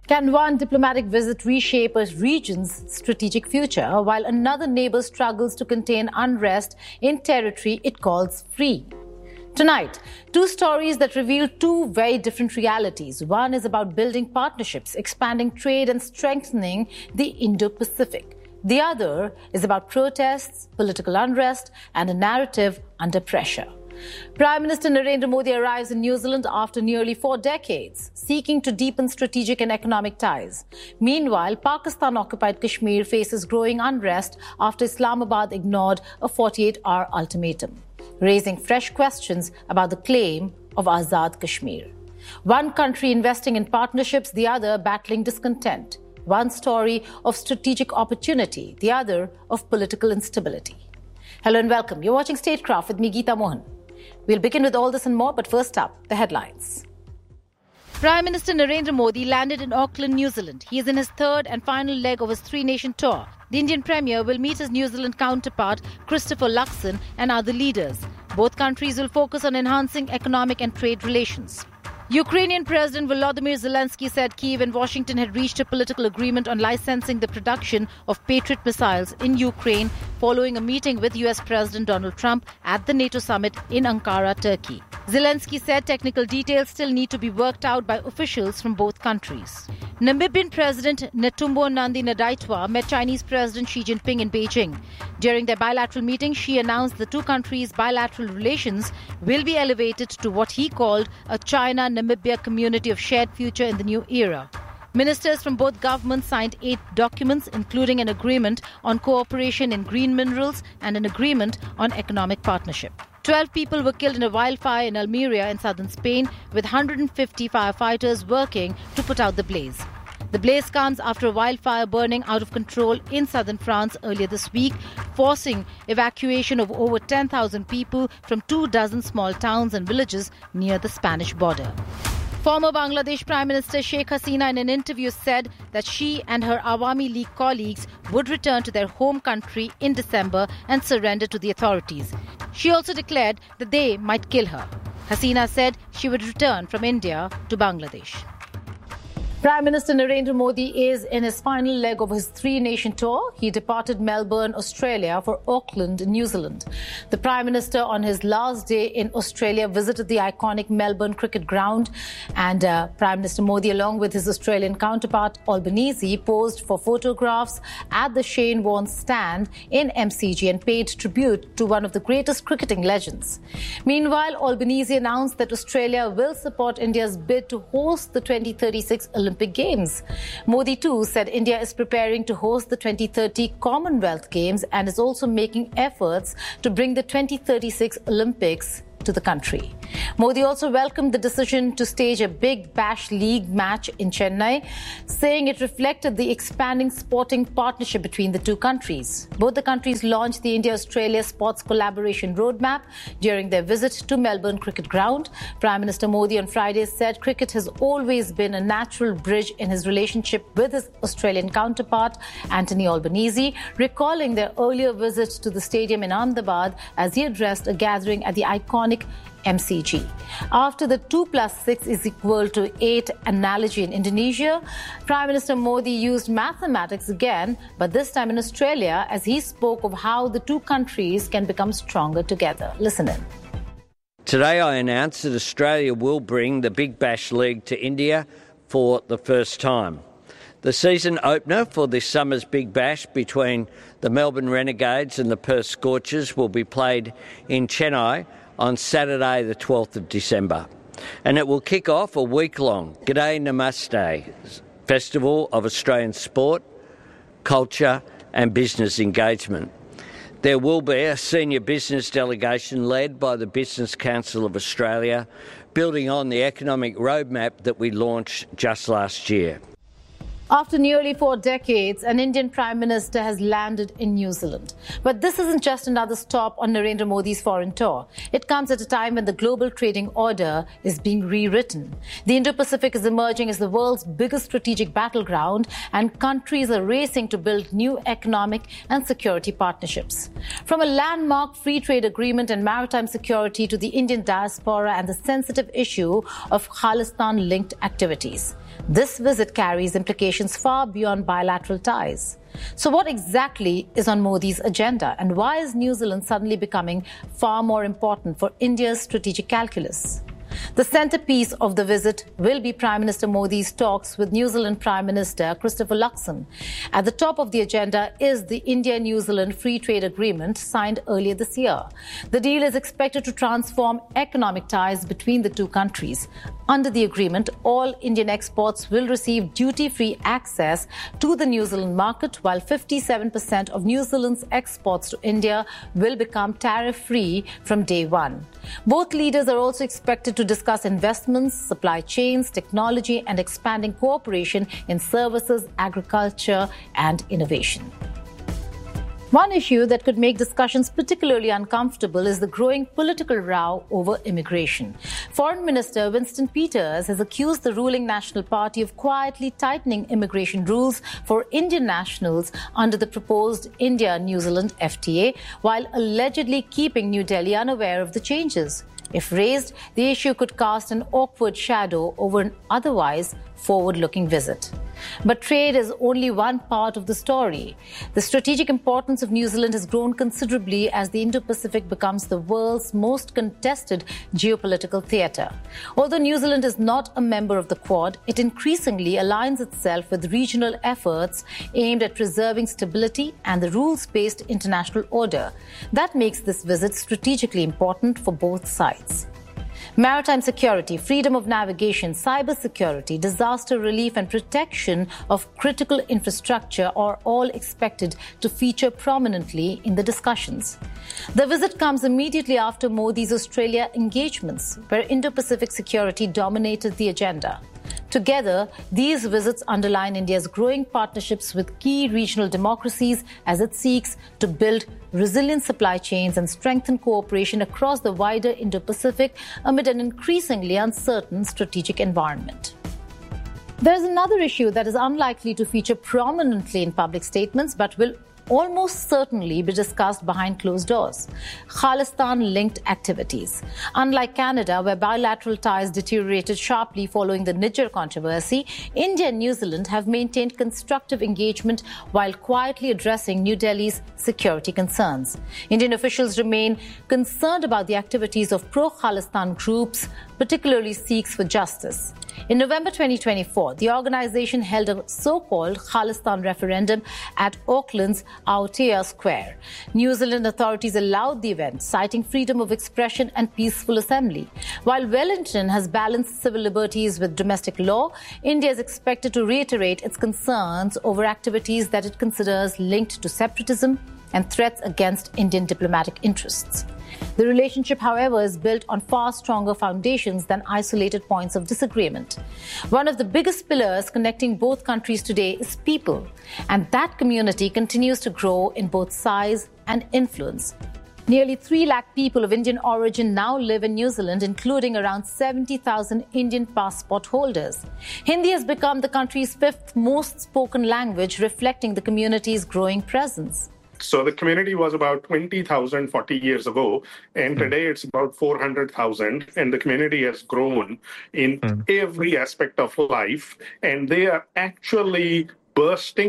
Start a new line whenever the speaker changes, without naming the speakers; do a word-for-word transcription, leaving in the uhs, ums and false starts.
Can one diplomatic visit reshape a region's strategic future while another neighbor struggles to contain unrest in territory it calls free? Tonight, two stories that reveal two very different realities. One is about building partnerships, expanding trade and strengthening the Indo-Pacific. The other is about protests, political unrest and a narrative under pressure. Prime Minister Narendra Modi arrives in New Zealand after nearly four decades, seeking to deepen strategic and economic ties. Meanwhile, Pakistan-occupied Kashmir faces growing unrest after Islamabad ignored a forty-eight hour ultimatum, raising fresh questions about the claim of Azad Kashmir. One country investing in partnerships, the other battling discontent. One story of strategic opportunity, the other of political instability. Hello and welcome. You're watching Statecraft with me, Geeta Mohan. We'll begin with all this and more, but first up, the headlines. Prime Minister Narendra Modi landed in Auckland, New Zealand. He is in his third and final leg of his three-nation tour. The Indian Premier will meet his New Zealand counterpart, Christopher Luxon, and other leaders. Both countries will focus on enhancing economic and trade relations. Ukrainian President Volodymyr Zelensky said Kyiv and Washington had reached a political agreement on licensing the production of Patriot missiles in Ukraine following a meeting with U S President Donald Trump at the NATO summit in Ankara, Turkey. Zelensky said technical details still need to be worked out by officials from both countries. Namibian President Netumbo Nandi-Ndaitwah met Chinese President Xi Jinping in Beijing. During their bilateral meeting, Xi announced the two countries' bilateral relations will be elevated to what he called a China-Namibia community of shared future in the new era. Ministers from both governments signed eight documents, including an agreement on cooperation in green minerals and an agreement on economic partnership. Twelve people were killed in a wildfire in Almeria in southern Spain, with one hundred fifty firefighters working to put out the blaze. The blaze comes after a wildfire burning out of control in southern France earlier this week, forcing evacuation of over ten thousand people from two dozen small towns and villages near the Spanish border. Former Bangladesh Prime Minister Sheikh Hasina in an interview said that she and her Awami League colleagues would return to their home country in December and surrender to the authorities. She also declared that they might kill her. Hasina said she would return from India to Bangladesh. Prime Minister Narendra Modi is in his final leg of his three-nation tour. He departed Melbourne, Australia for Auckland, New Zealand. The Prime Minister, on his last day in Australia, visited the iconic Melbourne cricket ground, and uh, Prime Minister Modi, along with his Australian counterpart Albanese, posed for photographs at the Shane Warne stand in M C G and paid tribute to one of the greatest cricketing legends. Meanwhile, Albanese announced that Australia will support India's bid to host the twenty thirty-six Olympics. Olympic Games. Modi too said India is preparing to host the twenty thirty Commonwealth Games and is also making efforts to bring the twenty thirty-six Olympics to the country. Modi also welcomed the decision to stage a Big Bash League match in Chennai, saying it reflected the expanding sporting partnership between the two countries. Both the countries launched the India-Australia Sports Collaboration Roadmap during their visit to Melbourne Cricket Ground. Prime Minister Modi on Friday said cricket has always been a natural bridge in his relationship with his Australian counterpart, Anthony Albanese, recalling their earlier visit to the stadium in Ahmedabad as he addressed a gathering at the iconic M C G. After the two plus six is equal to eight analogy in Indonesia, Prime Minister Modi used mathematics again, but this time in Australia, as he spoke of how the two countries can become stronger together. Listen in.
Today I announced that Australia will bring the Big Bash League to India for the first time. The season opener for this summer's Big Bash between the Melbourne Renegades and the Perth Scorchers will be played in Chennai on Saturday the twelfth of December. And it will kick off a week-long G'day Namaste festival of Australian sport, culture and business engagement. There will be a senior business delegation led by the Business Council of Australia, building on the economic roadmap that we launched just last year.
After nearly four decades, an Indian Prime Minister has landed in New Zealand. But this isn't just another stop on Narendra Modi's foreign tour. It comes at a time when the global trading order is being rewritten. The Indo-Pacific is emerging as the world's biggest strategic battleground, and countries are racing to build new economic and security partnerships. From a landmark free trade agreement and maritime security to the Indian diaspora and the sensitive issue of Khalistan-linked activities. This visit carries implications far beyond bilateral ties. So what exactly is on Modi's agenda, and why is New Zealand suddenly becoming far more important for India's strategic calculus? The centerpiece of the visit will be Prime Minister Modi's talks with New Zealand Prime Minister Christopher Luxon. At the top of the agenda is the India-New Zealand Free Trade Agreement signed earlier this year. The deal is expected to transform economic ties between the two countries. Under the agreement, all Indian exports will receive duty-free access to the New Zealand market, while fifty-seven percent of New Zealand's exports to India will become tariff-free from day one. Both leaders are also expected to discuss investments, supply chains, technology, and expanding cooperation in services, agriculture, and innovation. One issue that could make discussions particularly uncomfortable is the growing political row over immigration. Foreign Minister Winston Peters has accused the ruling National Party of quietly tightening immigration rules for Indian nationals under the proposed India-New Zealand F T A, while allegedly keeping New Delhi unaware of the changes. If raised, the issue could cast an awkward shadow over an otherwise forward-looking visit. But trade is only one part of the story. The strategic importance of New Zealand has grown considerably as the Indo-Pacific becomes the world's most contested geopolitical theatre. Although New Zealand is not a member of the Quad, it increasingly aligns itself with regional efforts aimed at preserving stability and the rules-based international order. That makes this visit strategically important for both sides. Maritime security, freedom of navigation, cybersecurity, disaster relief and protection of critical infrastructure are all expected to feature prominently in the discussions. The visit comes immediately after Modi's Australia engagements, where Indo-Pacific security dominated the agenda. Together, these visits underline India's growing partnerships with key regional democracies as it seeks to build resilient supply chains and strengthen cooperation across the wider Indo-Pacific amid an increasingly uncertain strategic environment. There's another issue that is unlikely to feature prominently in public statements but will almost certainly be discussed behind closed doors: Khalistan-linked activities. Unlike Canada, where bilateral ties deteriorated sharply following the Niger controversy, India and New Zealand have maintained constructive engagement while quietly addressing New Delhi's security concerns. Indian officials remain concerned about the activities of pro-Khalistan groups, particularly Sikhs for Justice. In November twenty twenty-four, the organization held a so-called Khalistan referendum at Auckland's Aotea Square. New Zealand authorities allowed the event, citing freedom of expression and peaceful assembly. While Wellington has balanced civil liberties with domestic law, India is expected to reiterate its concerns over activities that it considers linked to separatism and threats against Indian diplomatic interests. The relationship, however, is built on far stronger foundations than isolated points of disagreement. One of the biggest pillars connecting both countries today is people, and that community continues to grow in both size and influence. Nearly three lakh people of Indian origin now live in New Zealand, including around seventy thousand Indian passport holders. Hindi has become the country's fifth most spoken language, reflecting the community's growing presence.
So the community was about twenty thousand forty years ago, and mm. today it's about four hundred thousand, and the community has grown in mm. every aspect of life, and they are actually bursting